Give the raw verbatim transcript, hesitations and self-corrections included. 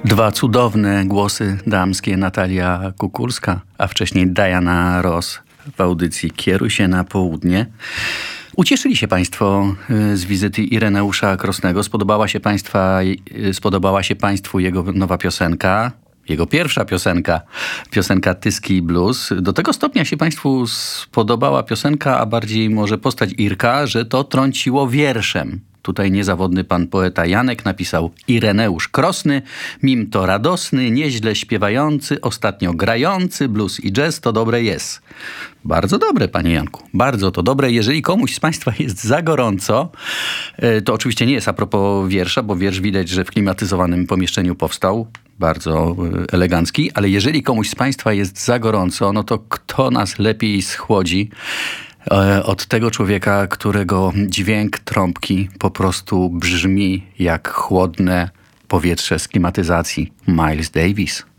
Dwa cudowne głosy damskie, Natalia Kukulska, a wcześniej Diana Ross w audycji Kieruj się na południe. Ucieszyli się Państwo z wizyty Ireneusza Krosnego. Spodobała się, państwa, spodobała się Państwu jego nowa piosenka. Jego pierwsza piosenka, piosenka Tyski Blues. Do tego stopnia się Państwu spodobała piosenka, a bardziej może postać Irka, że to trąciło wierszem. Tutaj niezawodny pan poeta Janek napisał: Ireneusz Krosny, mim to radosny, nieźle śpiewający, ostatnio grający, blues i jazz to dobre jest. Bardzo dobre, panie Janku, bardzo to dobre. Jeżeli komuś z Państwa jest za gorąco, to oczywiście nie jest a propos wiersza, bo wiersz widać, że w klimatyzowanym pomieszczeniu powstał, bardzo elegancki, ale jeżeli komuś z Państwa jest za gorąco, no to kto nas lepiej schłodzi od tego człowieka, którego dźwięk trąbki po prostu brzmi jak chłodne powietrze z klimatyzacji. Miles Davis.